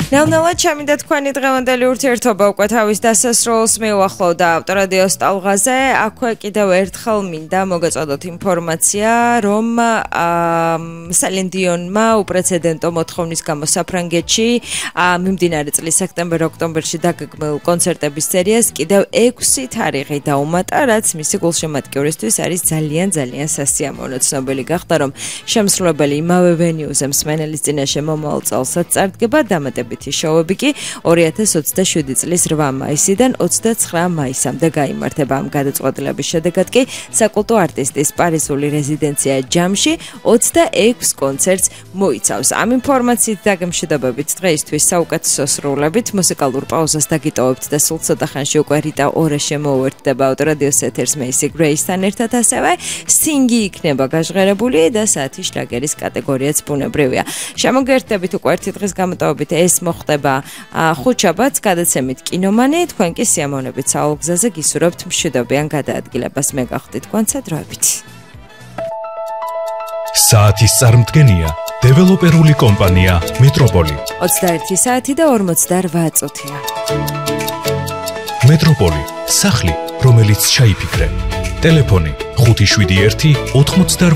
ნელ-ნელა ჩამიდა თქვენი დღევანდელი ურთიერთობა უკვე თავის დასასრულს მიუახლოვდა ავტორადიოს ტალღაზე. აქვე კიდევ ერთხელ მინდა მოგეწოდოთ ინფორმაცია, რომ სელინდიონმა უპრეცედენტო მოთხოვნის გამო საფრანგეთში მიმდინარე წლის სექტემბერ-ოქტომბერში დაგეგმილ კონცერტების სერიას კიდევ 6 თარიღი დაუმატა, რაც მისი გულშემატკივრისთვის არის ძალიან სასიამოვნო. ცნობილი გახდა, რომ შემსრულებელი იმავე ვენიუზე მსმენელის წინაშე მომავალ წელსაც წარდგება. დამატებითი შოუები კი 2027 წლის 8 მაისიდან 29 მაისამდე გაიმართება. ამ გადაწყვეტილების შედეგად კი საკულტო არტისტის პარიზული რეზიდენცია ჯამში 26 კონცერტს მოიცავს. ამ ინფორმაციით დაგემშვიდობებით დღეისთვის საუკეთესო სრულებით, მუსიკალურ პაუზას დაგიტოვებთ და სულ ცოტა ხანში უკვე რიტა ორე შემოუერთდება ავტორადიოს ეთერს მეისი გრეისთან ერთად, ასევე სინგი იქნება გაჟღერებული და საათის შლაგერის კატეგორიაც ბუნებრივია. შემოგერთდებით უკვე ერთი დღის გამოტოვებით ეს მოხდება ხუთშაბათს გადაცემით კინომანი, თქვენ კი სიამოვნებით საოლ გზაზე გისურვებთ მშვიდობიან გადაადგილებას. მე გახდით თქვენსა დროებით. საათის წარმდგენია დეველოპერული კომპანია მეტროპოლი. 21 საათი და 48 წუთია. მეტროპოლი, სახლი, რომელიც ჩაიფიქრე. ტელეფონი 571 88